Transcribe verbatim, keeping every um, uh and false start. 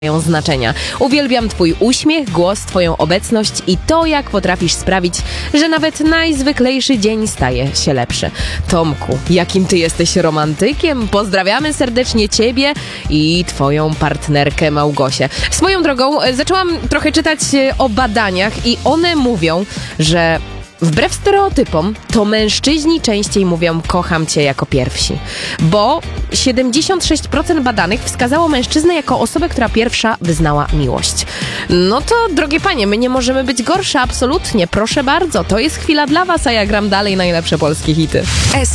znaczenia. Uwielbiam twój uśmiech, głos, twoją obecność i to, jak potrafisz sprawić, że nawet najzwyklejszy dzień staje się lepszy. Tomku, jakim ty jesteś romantykiem. Pozdrawiamy serdecznie ciebie i twoją partnerkę Małgosię. Swoją drogą, zaczęłam trochę czytać o badaniach i one mówią, że wbrew stereotypom, to mężczyźni częściej mówią kocham cię jako pierwsi, bo siedemdziesiąt sześć procent badanych wskazało mężczyznę jako osobę, która pierwsza wyznała miłość. No to, drogie panie, my nie możemy być gorsze, absolutnie, proszę bardzo, to jest chwila dla was, a ja gram dalej najlepsze polskie hity.